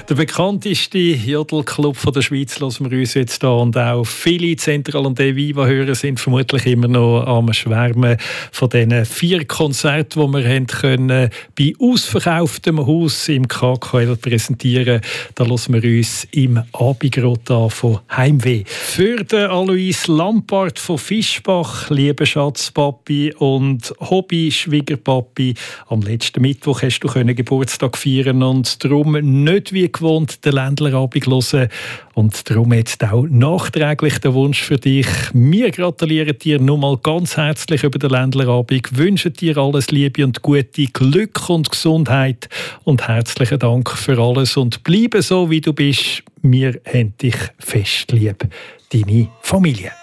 Der bekannteste Jodelclub der Schweiz hören wir uns jetzt hier. Und auch viele Zentral- und Viva-Hörer sind vermutlich immer noch am Schwärmen von diesen 4 Konzerten, die wir haben können bei ausverkauftem Haus im KKL präsentieren. Da hören wir uns im Abendgrot an von Heimweh. Für den Alois Lampard von Fischbach, lieber Schatzpapi und Hobby-Schwiegerpapi, am letzten Mittwoch hast du Geburtstag feiern und darum nicht wie gewohnt den Ländlerabend hören. Und darum jetzt auch nachträglich der Wunsch für dich. Wir gratulieren dir nochmal ganz herzlich über den Ländlerabend, wünschen dir alles Liebe und Gute, Glück und Gesundheit und herzlichen Dank für alles und bleibe so, wie du bist. Wir haben dich fest lieb. Deine Familie.